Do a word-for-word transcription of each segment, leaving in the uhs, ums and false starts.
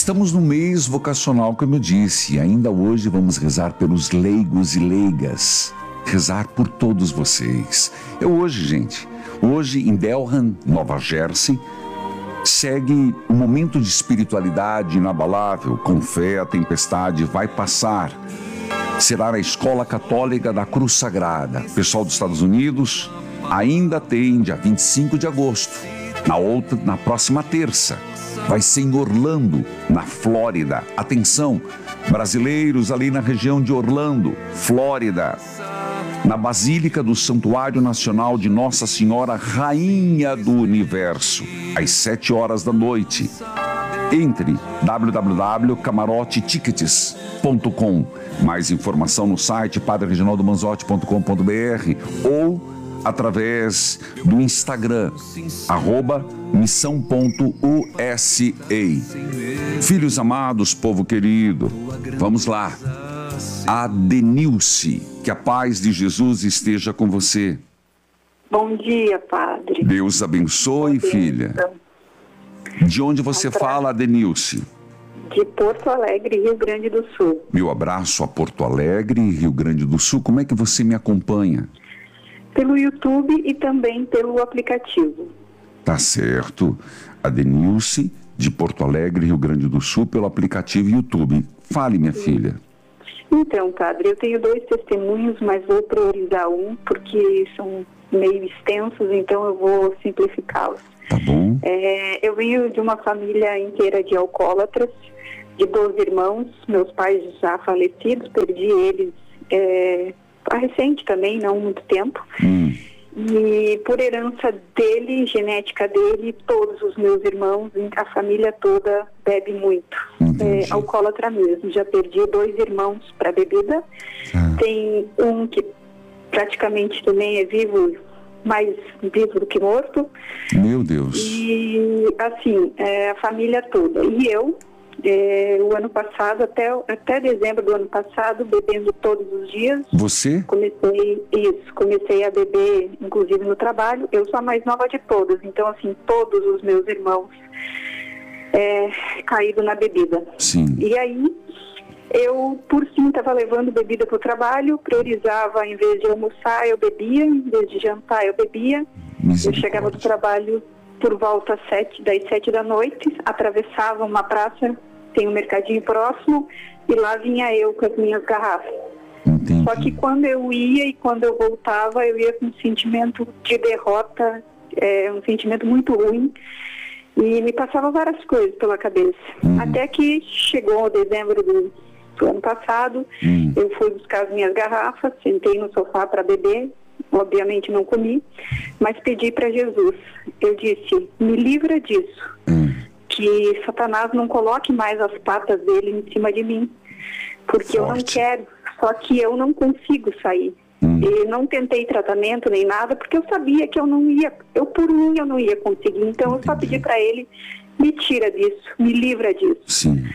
Estamos no mês vocacional, como eu disse, e ainda hoje vamos rezar pelos leigos e leigas, rezar por todos vocês. É hoje, gente, hoje em Delran, Nova Jersey, segue um momento de espiritualidade inabalável. Com fé, a tempestade vai passar. Será na Escola Católica da Cruz Sagrada. Pessoal dos Estados Unidos ainda tem dia vinte e cinco de agosto, na outra, na próxima terça. Vai ser em Orlando, na Flórida. Atenção, brasileiros ali na região de Orlando, Flórida, na Basílica do Santuário Nacional de Nossa Senhora Rainha do Universo, às sete horas da noite. Entre w w w ponto camarote tickets ponto com. Mais informação no site padre reginaldo manzotti ponto com ponto b r ou através do Instagram, arroba missão ponto u s a. Filhos amados, povo querido, vamos lá. Adenilce, que a paz de Jesus esteja com você. Bom dia, padre. Deus abençoe, filha. De onde você fala, Adenilce? De Porto Alegre, Rio Grande do Sul. Meu abraço a Porto Alegre, Rio Grande do Sul. Como é que você me acompanha? Pelo YouTube e também pelo aplicativo. Tá certo. Adenilce, de Porto Alegre, Rio Grande do Sul, pelo aplicativo YouTube. Fale, minha filha. Então, padre, eu tenho dois testemunhos, mas vou priorizar um, porque são meio extensos, então eu vou simplificá-los. Tá bom. É, eu venho de uma família inteira de alcoólatras, de doze irmãos, meus pais já falecidos, perdi eles é, recente também, não muito tempo. Hum. E por herança dele, genética dele, todos os meus irmãos, a família toda bebe muito. É, alcoólatra mesmo. Já perdi dois irmãos para bebida. Ah. Tem um que praticamente também é vivo, mais vivo do que morto. Meu Deus. E assim, é, a família toda. E eu, é, o ano passado, até, até dezembro do ano passado, bebendo todos os dias. Você? Comecei isso, comecei a beber, inclusive no trabalho. Eu sou a mais nova de todas, então assim, todos os meus irmãos é, caíram na bebida. Sim. E aí, eu, por fim, estava levando bebida para o trabalho, priorizava, em vez de almoçar, eu bebia, em vez de jantar, eu bebia. Eu chegava do trabalho por volta sete, das sete da noite, atravessava uma praça, tem um mercadinho próximo, e lá vinha eu com as minhas garrafas. Entendi. Só que quando eu ia e quando eu voltava, eu ia com um sentimento de derrota, é, um sentimento muito ruim, e me passava várias coisas pela cabeça. Uhum. Até que chegou dezembro do, do ano passado, uhum. eu fui buscar as minhas garrafas, sentei no sofá para beber, obviamente não comi, mas pedi para Jesus. Eu disse, me livra disso, hum. que Satanás não coloque mais as patas dele em cima de mim, porque Forte. eu não quero, só que eu não consigo sair. Hum. E não tentei tratamento nem nada, porque eu sabia que eu não ia, eu por mim eu não ia conseguir, então Entendi. eu só pedi para ele, me tira disso, me livra disso. Sim.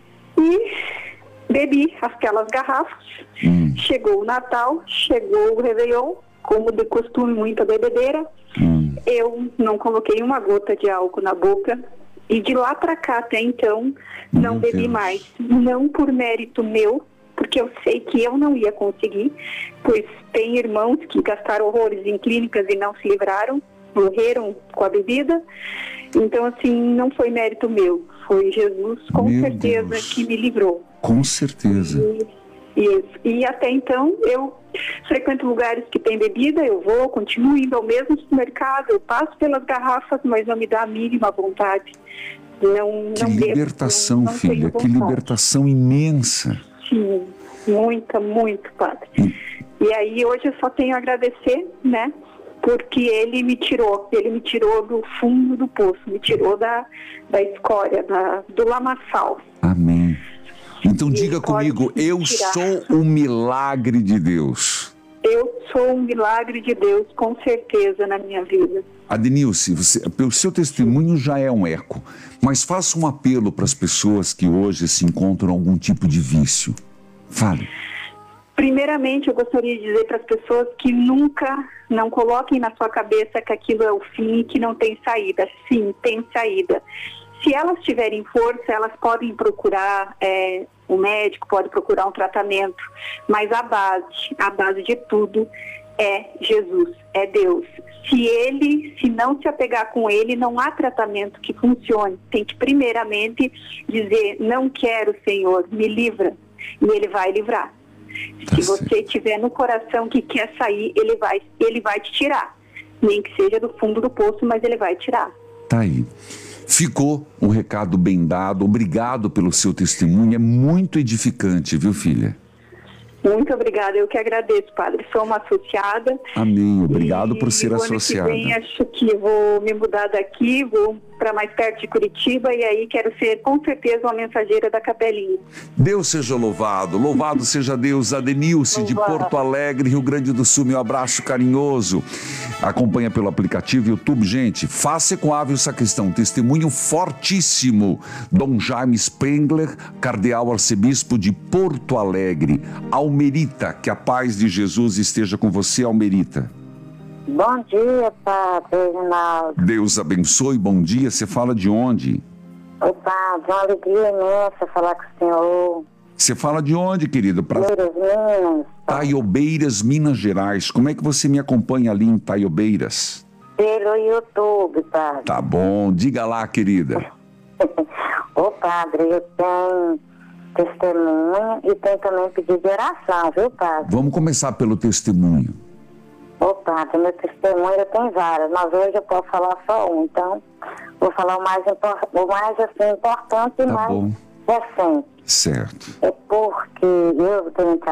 E bebi aquelas garrafas, hum. chegou o Natal, chegou o Réveillon, como de costume, muita bebedeira. Hum. Eu não coloquei uma gota de álcool na boca. E de lá para cá, até então, não meu bebi Deus. mais. Não por mérito meu, porque eu sei que eu não ia conseguir, pois tem irmãos que gastaram horrores em clínicas e não se livraram, morreram com a bebida. Então, assim, não foi mérito meu. Foi Jesus, com meu certeza, Deus. que me livrou. Com certeza. E, Isso. E até então, eu frequento lugares que tem bebida, eu vou, continuo indo ao mesmo supermercado, eu passo pelas garrafas, mas não me dá a mínima vontade. Não, que não libertação, bebo, não, não filha, que libertação imensa. Sim, muita, muito, padre. Hum. E aí, hoje eu só tenho a agradecer, né, porque ele me tirou, ele me tirou do fundo do poço, me tirou da, da escória, da, do lamaçal. Amém. Então diga comigo, eu sou um milagre de Deus. Eu sou um milagre de Deus, com certeza, na minha vida. Adenilce, você, o seu testemunho já é um eco, mas faça um apelo para as pessoas que hoje se encontram em algum tipo de vício. Fale. Primeiramente, eu gostaria de dizer para as pessoas que nunca, não coloquem na sua cabeça que aquilo é o fim e que não tem saída. Sim, tem saída. se elas tiverem força, elas podem procurar é, um médico, pode procurar um tratamento, mas a base, a base de tudo é Jesus, é Deus. Se ele, se não se apegar com ele, não há tratamento que funcione. Tem que primeiramente dizer, não quero, Senhor, me livra. E ele vai livrar. Tá se certo. você tiver no coração que quer sair, ele vai, ele vai te tirar. Nem que seja do fundo do poço, mas ele vai tirar. Tá aí. Ficou um recado bem dado. Obrigado pelo seu testemunho. É muito edificante, viu, filha? Muito obrigada, eu que agradeço, padre. Sou uma associada. Amém. Obrigado e por ser o ano associada. que vem, acho que vou me mudar daqui, vou para mais perto de Curitiba e aí quero ser, com certeza, uma mensageira da Capelinha. Deus seja louvado. Louvado seja Deus. Adenilce de Louvado. Porto Alegre, Rio Grande do Sul. Meu abraço carinhoso. Acompanha pelo aplicativo YouTube. Gente, faça com Ávio Sacristão. Testemunho fortíssimo. Dom Jaime Spengler, cardeal arcebispo de Porto Alegre. Almerita, que a paz de Jesus esteja com você, Almerita. Bom dia, Padre Reginaldo. Deus abençoe, bom dia. Você fala de onde? Oi, Padre, uma alegria imensa falar com o senhor. Você fala de onde, querido? Pra Primeiras Minas, Taiobeiras, Minas Gerais. Como é que você me acompanha ali em Taiobeiras? pelo YouTube, Padre. Tá bom, diga lá, querida. Ô, Padre, eu tenho testemunha e tenho também pedido de oração, viu, Padre? Vamos começar pelo testemunho. Ô, Padre, meu testemunho eu tenho várias, mas hoje eu posso falar só um, então vou falar o mais, impor- o mais assim, importante e Tá mais bom. recente. Certo. É porque eu tenho